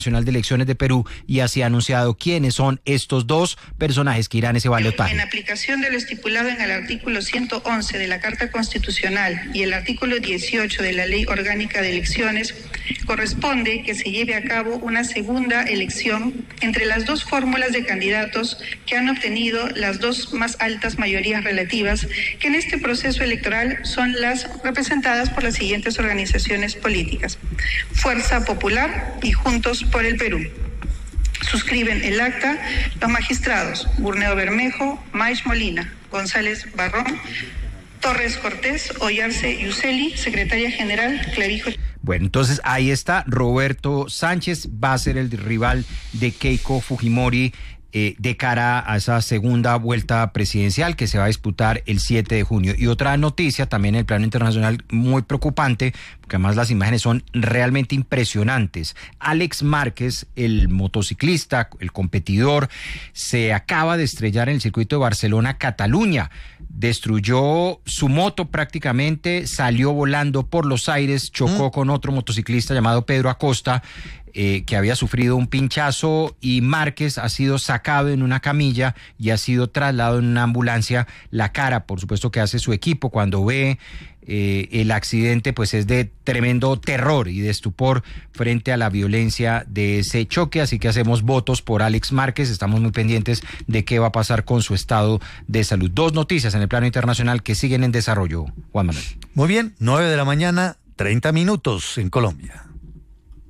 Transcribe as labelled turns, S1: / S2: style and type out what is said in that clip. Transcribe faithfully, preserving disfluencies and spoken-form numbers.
S1: Nacional de Elecciones de Perú y así ha anunciado quiénes son estos dos personajes que irán a ese balotaje.
S2: En aplicación de lo estipulado en el artículo ciento once de la Carta Constitucional y el artículo dieciocho de la Ley Orgánica de Elecciones, corresponde que se lleve a cabo una segunda elección entre las dos fórmulas de candidatos que han obtenido las dos más altas mayorías relativas, que en este proceso electoral son las representadas por las siguientes organizaciones políticas: Fuerza Popular y Juntos por el Perú. Suscriben el acta los magistrados Burneo Bermejo, Maish Molina, González Barrón, Torres Cortés, Oyarce Yuseli, secretaria general Clavijo.
S1: Bueno, entonces ahí está, Roberto Sánchez va a ser el rival de Keiko Fujimori eh, de cara a esa segunda vuelta presidencial que se va a disputar el siete de junio. Y otra noticia también en el plano internacional muy preocupante, porque además las imágenes son realmente impresionantes. Alex Márquez, el motociclista, el competidor, se acaba de estrellar en el circuito de Barcelona-Cataluña. Destruyó su moto prácticamente, salió volando por los aires, chocó mm. con otro motociclista llamado Pedro Acosta, eh, que había sufrido un pinchazo, y Márquez ha sido sacado en una camilla y ha sido trasladado en una ambulancia. La cara, por supuesto, que hace su equipo cuando ve eh, el accidente, pues es de tremendo terror y de estupor frente a la violencia de ese choque, así que hacemos votos por Alex Márquez, estamos muy pendientes de qué va a pasar con su estado de salud. Dos noticias en el plano internacional que siguen en desarrollo, Juan Manuel.
S3: Muy bien, nueve de la mañana, treinta minutos en Colombia.